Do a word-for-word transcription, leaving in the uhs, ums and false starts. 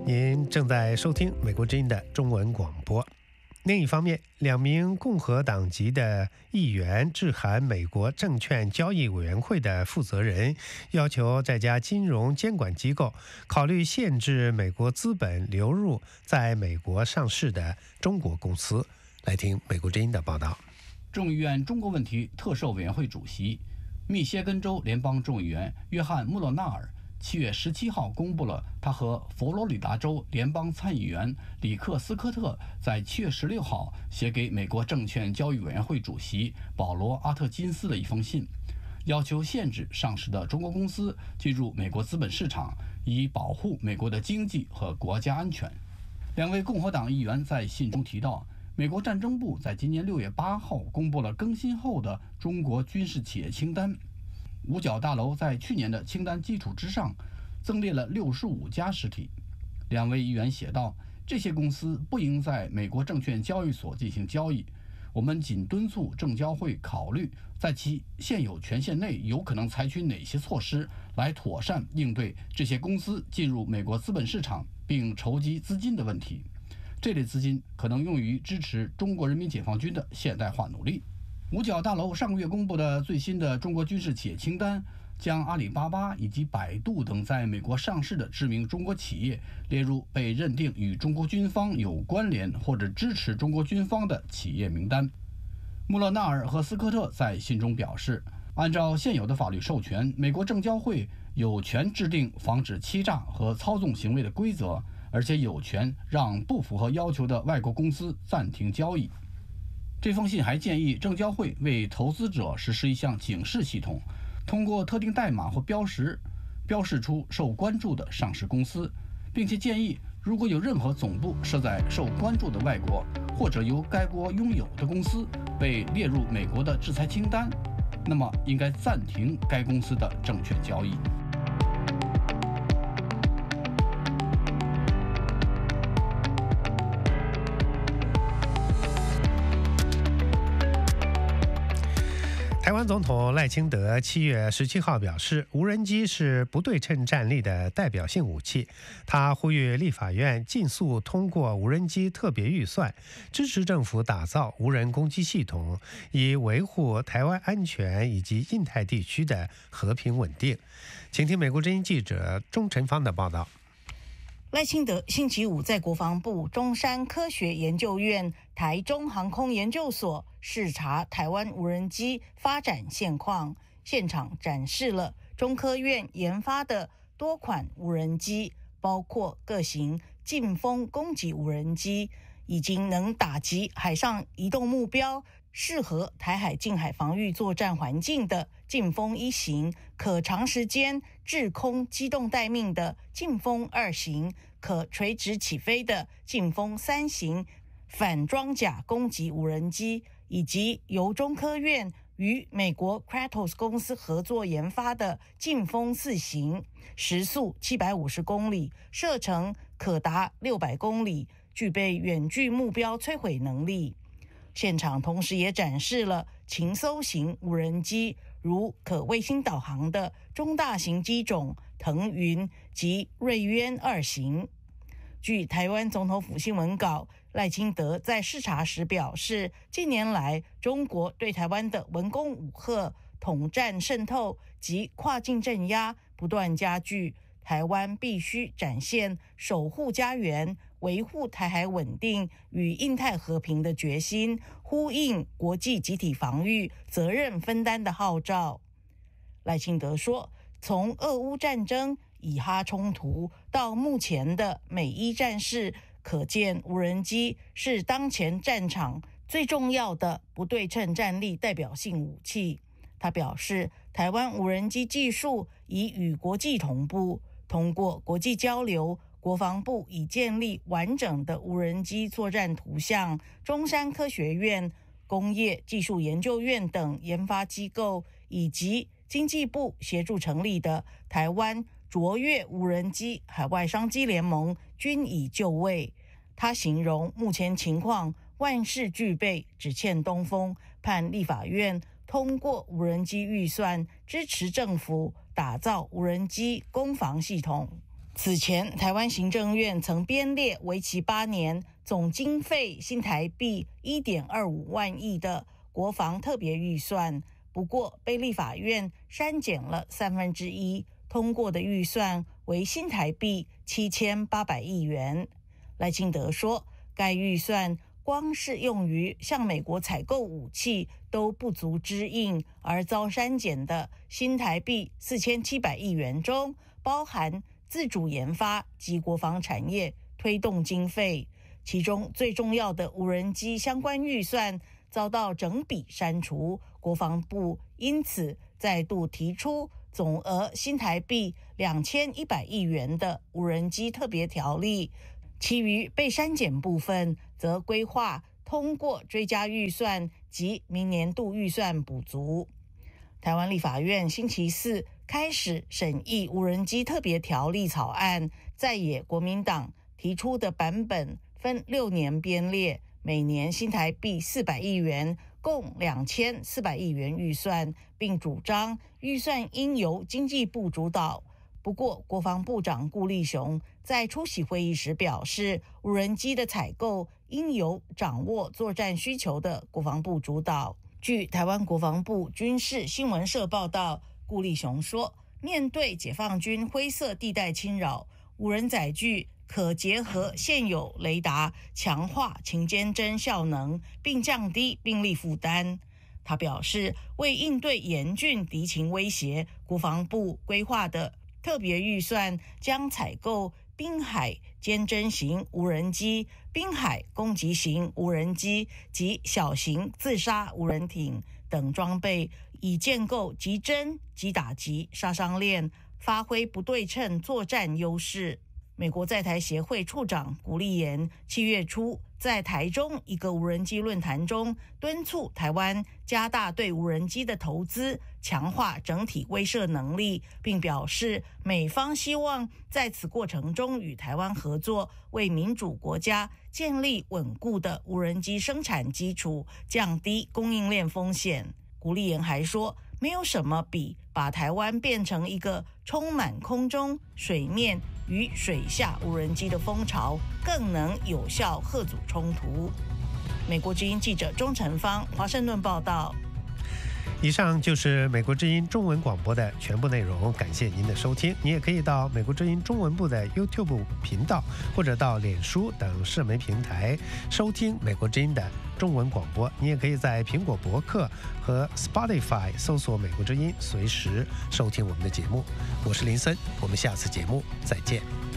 您正在收听美国之音的中文广播。另一方面，两名共和党籍的议员致函美国证券交易委员会的负责人，要求这家金融监管机构考虑限制美国资本流入在美国上市的中国公司。来听美国之音的报道。 众议院中国问题特设委员会主席、密歇根州联邦众议员约翰·穆勒纳尔七月十七号公布了他和佛罗里达州联邦参议员里克斯科特在七月十六号写给美国证券交易委员会主席保罗阿特金斯的一封信，要求限制上市的中国公司进入美国资本市场，以保护美国的经济和国家安全。两位共和党议员在信中提到，美国战争部在今年六月八号公布了更新后的中国军事企业清单。五角大楼在去年的清单基础之上增列了六十五家实体。两位议员写道，这些公司不应在美国证券交易所进行交易，我们仅敦促证交会考虑在其现有权限内有可能采取哪些措施来妥善应对这些公司进入美国资本市场并筹集资金的问题。这类资金可能用于支持中国人民解放军的现代化努力。五角大楼上个月公布的最新的中国军事企业清单，将阿里巴巴以及百度等在美国上市的知名中国企业列入被认定与中国军方有关联或者支持中国军方的企业名单。穆勒纳尔和斯科特在信中表示，按照现有的法律授权，美国证交会有权制定防止欺诈和操纵行为的规则，而且有权让不符合要求的外国公司暂停交易。这封信还建议证交会为投资者实施一项警示系统，通过特定代码或标识标示出受关注的上市公司，并且建议如果有任何总部设在受关注的外国或者由该国拥有的公司被列入美国的制裁清单，那么应该暂停该公司的证券交易。 台湾总统赖清德七月十七号表示，无人机是不对称战力的代表性武器。他呼吁立法院尽速通过无人机特别预算，支持政府打造无人攻击系统，以维护台湾安全以及印太地区的和平稳定。请听美国之音记者钟晨芳的报道。 赖清德星期五在国防部中山科学研究院台中航空研究所视察台湾无人机发展现况，现场展示了中科院研发的多款无人机，包括各型劲风攻击无人机，已经能打击海上移动目标，适合台海近海防御作战环境的劲风一型，可长时间滞空机动待命的劲风二型，可垂直起飞的劲风三型反装甲攻击无人机，以及由中科院与美国 Kratos 公司合作研发的劲风四型，时速七百五十公里，射程可达六百公里，具备远距目标摧毁能力。现场同时也展示了禽搜型无人机，如可卫星导航的中大型机种腾云及瑞渊二型。据台湾总统府新闻稿，赖清德在视察时表示，近年来中国对台湾的文攻武吓、统战渗透及跨境镇压不断加剧，台湾必须展现守护家园、维护台海稳定与印太和平的决心，呼应国际集体防御责任分担的号召。赖清德说，从俄乌战争、以哈冲突到目前的美伊战事，可见无人机是当前战场最重要的不对称战力代表性武器。他表示，台湾无人机技术已与国际同步，通过国际交流，国防部已建立完整的无人机作战图像，中山科学院、工业技术研究院等研发机构，以及经济部协助成立的台湾卓越无人机海外商机联盟均已就位。他形容目前情况万事俱备，只欠东风，盼立法院通过无人机预算，支持政府打造无人机攻防系统。 此前，台湾行政院曾编列为期八年、总经费新台币一点二五万亿的国防特别预算，不过被立法院删减了三分之一，通过的预算为新台币七千八百亿元。赖清德说，该预算光是用于向美国采购武器都不足支应，而遭删减的新台币四千七百亿元中，包含自主研发及国防产业推动经费，其中最重要的无人机相关预算遭到整笔删除，国防部因此再度提出总额新台币两千一百亿元的无人机特别条例，其余被删减部分则规划通过追加预算及明年度预算补足。台湾立法院星期四开始审议无人机特别条例草案，在野国民党提出的版本分六年编列，每年新台币四百亿元，共两千四百亿元预算，并主张预算应由经济部主导。不过，国防部长顾立雄在出席会议时表示，无人机的采购应由掌握作战需求的国防部主导。据台湾国防部军事新闻社报道，顾立雄说，面对解放军灰色地带侵扰，无人载具可结合现有雷达，强化勤监侦效能，并降低兵力负担。他表示，为应对严峻敌情威胁，国防部规划的特别预算将采购滨海监侦型无人机、滨海攻击型无人机及小型自杀无人艇等装备，以建构击侦及打击杀伤链，发挥不对称作战优势。美国在台协会处长古立言七月初在台中一个无人机论坛中，敦促台湾加大对无人机的投资，强化整体威慑能力，并表示美方希望在此过程中与台湾合作，为民主国家建立稳固的无人机生产基础，降低供应链风险。古立言还说，没有什么比把台湾变成一个充满空中、水面与水下无人机的风潮更能有效嚇阻冲突。美国之音记者钟成芳华盛顿报道。 以上就是美国之音中文广播的全部内容，感谢您的收听。你也可以到美国之音中文部的 YouTube 频道，或者到脸书等社媒平台收听美国之音的中文广播。你也可以在苹果博客和 Spotify 搜索美国之音，随时收听我们的节目。我是林森，我们下次节目再见。